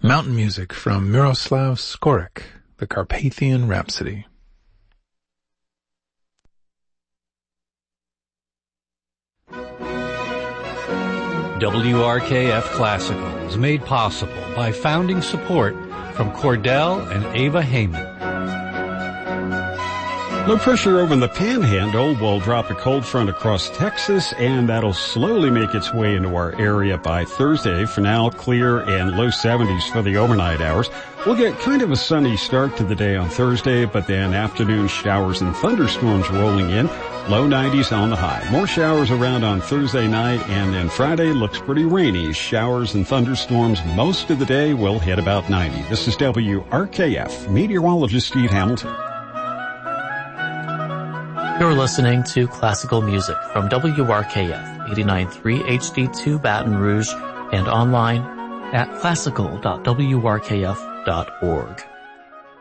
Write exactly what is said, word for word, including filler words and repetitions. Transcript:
Mountain music from Miroslav Skorik, the Carpathian Rhapsody. W R K F Classical is made possible by founding support from Cordell and Ava Heyman. Low pressure over in the Panhandle will drop a cold front across Texas, and that'll slowly make its way into our area by Thursday. For now, clear and low seventies for the overnight hours. We'll get kind of a sunny start to the day on Thursday, but then afternoon showers and thunderstorms rolling in. Low nineties on the high. More showers around on Thursday night, and then Friday looks pretty rainy. Showers and thunderstorms most of the day will hit about ninety. This is W R K F meteorologist Steve Hamilton. You're listening to classical music from W R K F eighty-nine point three H D two Baton Rouge and online at classical dot w r k f dot org.